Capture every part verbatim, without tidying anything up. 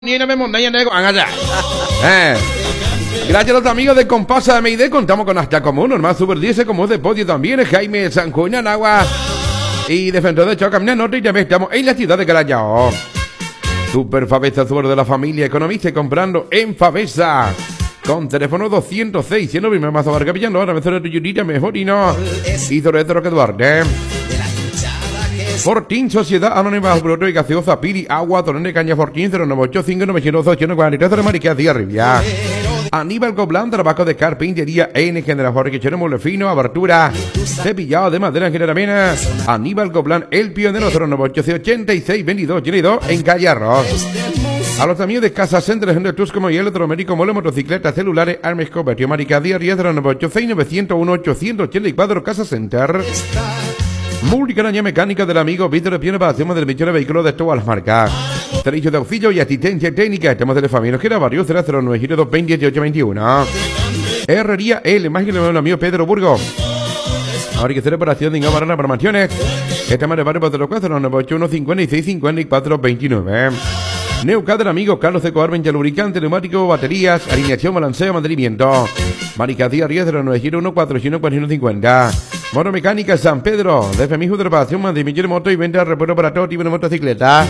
Ni no me montaña de allá. Eh. Gracias a los amigos de Compasa de M I D, contamos con hasta como uno más Super diez, como de podio también, Jaime Sanjuña en agua. Y defensor de Chocamina Norte, y también estamos en la ciudad de Callao. Super Favesa, sobre de la familia, economista y comprando en Favesa. Con teléfono doscientos seis, siendo primero más abarca pillando, ahora me de Yurita, mejor y no. Y sobre esto lo que Duarte. Fortín, Sociedad Anónima Broto y Gaseosa Piri, Agua, Torrente de Caña Fortín, cero nueve ocho cinco nueve cero ocho cuatro tres de Mariquía de Arribia. Aníbal Coblán, trabajo de carpintería, N, General Jorge Molefino, abertura, cepillado de madera en General Mena. Aníbal Coblán, el pionero, cero nueve ocho ochenta y seis veintidós dos en Calle Arroz. A los amigos de Casa Centro, de Tus como y electromédico, mole, motocicletas, celulares, armas, cobertio, Mariquía de Arribia, cero nueve ocho seis nueve cero uno ocho ocho cuatro, Casa Center. Multicaraña mecánica del amigo Víctor Piano para hacer del bicho de vehículos de todas las marcas. Servicio de auxilio y asistencia técnica. Estamos en el familia que era barrio cero cero nueve dos veinte dieciocho veintiuno. Herrería L, más que el amigo Pedro Burgo. Ahora que hacer reparación de Ingamarana para mansiones. Estamos en el barrio Patro cuatro nueve ocho uno cincuenta y seis cincuenta y cuatro veintinueve. Neuca del amigo Carlos de Coarben, lubricante, neumático, baterías, alineación, balanceo, mantenimiento. Maricadía Ríos cero nueve uno cuatro uno cuatro uno cincuenta. Motomecánica San Pedro, de Femijo de reparación, mantenimiento de moto y venta de repuesto para todo tipo de motocicleta.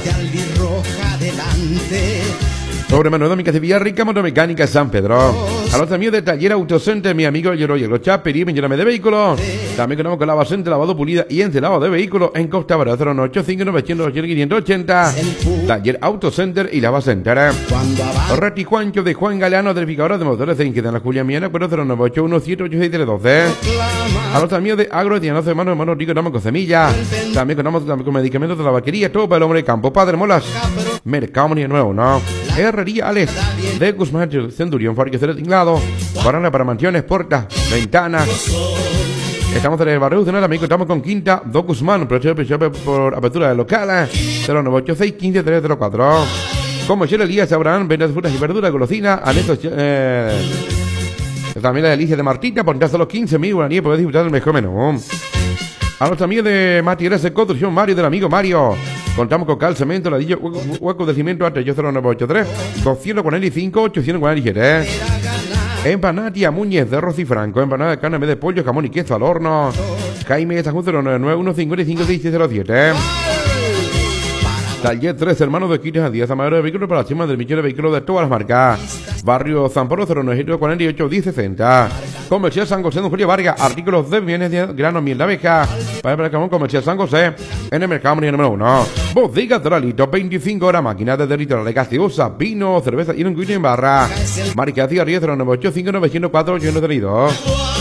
Sobre Manuel Dominguez de Villarrica, Motomecánica San Pedro. A los amigos de Taller Autocenter, mi amigo Yoroy, los Chaperi, lléname de vehículos. También contamos con lavado centro, lavado pulida y encelado de vehículos en Costa Brava, cero nueve ocho cinco nueve cero ocho cinco ochenta. Taller Autocenter y Lava Center. Reti Juancho de Juan Galeano, verificadora de motores de Inquietan la Julia Miana, pero cero nueve ocho uno siete ocho seis tres doce. A los amigos de Agro, Dianos de Hermanos, Hermanos Rico, estamos con semillas. También contamos con medicamentos de la vaquería, todo para el hombre de campo. Padre Molas, Mercado Ni Nuevo, ¿no? Herrería Alex, de Guzmán, Centurión, Fábrica de Tinglado, barana para mansiones, puertas, ventanas. Estamos en el barrio de también contamos con Quinta, Do Guzmán, proceso por apertura de locales, cero nueve ocho seis uno cinco tres cero cuatro. Como Michelle Elías, Abraham, ventas de frutas y verduras, golosina, Aneto, eh, también la delicia de Martita, por solo quince mil guaraníes, podés disfrutar del mejor menú. A los amigos de materiales de construcción, Mario, del amigo Mario. Contamos con cal, cemento, ladillo, hueco, hueco de cimiento, hasta yo cero nueve ocho tres, doscientos cuarenta y cinco, ochocientos cuarenta y siete. Empanadia Muñez de Rosy Franco, empanada de carne de pollo, jamón y queso al horno. Jaime San cero nueve nueve uno cinco cinco seis cero siete. Taller tres hermanos de Quites a Díaz, Amadero de vehículos para la cima del millón de vehículos de todas las marcas. Barrio San Pablo cero nueve cuarenta y ocho diez sesenta. Comercial San José de Julio Vargas, artículos de bienes de grano, miel de abeja. Para el mercado Comercial San José, en el mercado número uno. Bodega Doralito, veinticinco horas, máquinas de derritor de gaseosa, vino, cerveza y un cuino en barra. Marca Díaz cero nueve ocho cinco nueve cero cuatro ocho uno dos.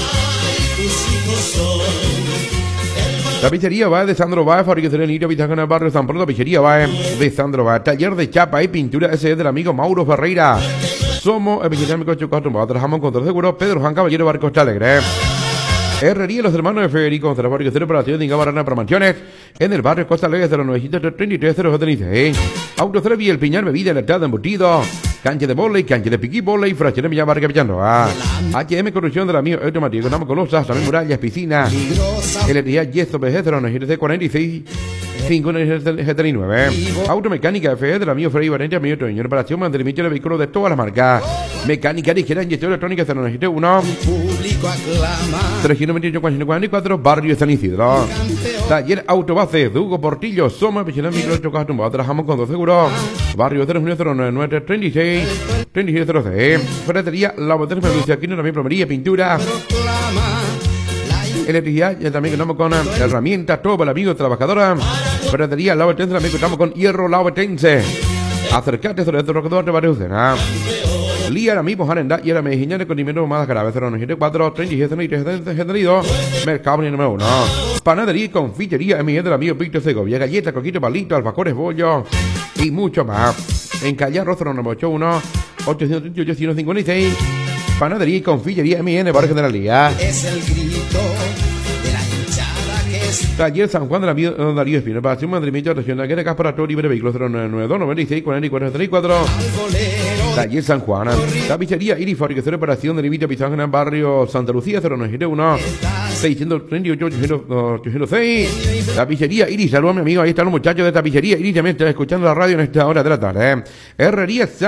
La pizzería va de Sandro Baez, fabricación de Nito, Vitaja en el barrio San Pablo, pizzería va de Sandro Baez, taller de chapa y pintura, ese es del amigo Mauro Ferreira. Somos el vigilante coche cuatro, trabajamos con todo seguro, Pedro Juan Caballero, Barco Costa Alegre. Herrería Los Hermanos de Federico, de la fabricación para la ciudad de Ingamarana para mansiones, en el barrio Costa Alegre cero nueve treinta y tres cero seis. Autocelevi, El Piñar, bebida, enlatada, embutido, cancha de volei, cancha de piqui, volei, fracción de Villar Barca Villanoa. H M Corrupción de la mío automático, contamos con losas, también murallas, piscinas, electricidad, yeso, B G cero nueve cuarenta y seis. cinco setenta y nueve. Automecánica F de la mío Freddy Valente, amigo Toño, reparación, mantenimiento de vehículos de todas las marcas. Mecánica ligera, inyección electrónica cero nueve uno trescientos veintiocho cuarenta y cuatro, barrio San Isidro. Taller Autobase de Hugo Portillo, Soma, Pichilán, Micro, Chocas, Tumbado, trabajamos con dos seguros. Barrio cero nueve nueve treinta y seis treinta y seis cero seis. Ferretería, La Botella, Lucia Aquino, también plomería, pintura. Electricidad, ya también contamos con herramientas, todo para el amigo trabajadora. Ferretería, La Betense, también contamos con hierro, La Betense. Acercate sobre el roquedor de Barrio Cena. Lía, ahora mismo, Jarenda, y ahora me dijeron con dinero más grave, cero nueve cuatro, treinta y siete, setenta y dos, Mercado número uno. Panadería y confitería, M I del amigo Víctor Segovia, galletas, coquito, palito, alfajores, bollo y mucho más. En Calle Arroz, cero nueve ocho uno, ochocientos treinta y ocho, ciento cincuenta y seis. Panadería y confitería M I en el barrio Generalía. Es el grito de la hinchada que está Taller San Juan de la Vía Don Darío Espino. Para un mantenimiento regional que de casa para todo libre de vehículos cero nueve nueve dos noventa y seis cuarenta y cuatro treinta y cuatro. Taller San Juan. Tapicería Iris, fabricación y reparación de límite pisaje en el barrio Santa Lucía cero nueve siete uno seiscientos treinta y ocho ochocientos seis. Tapicería Iris, saludos a mi amigo. Ahí están los muchachos de Tapicería Iris. También están escuchando la radio en esta hora de la tarde. Herrería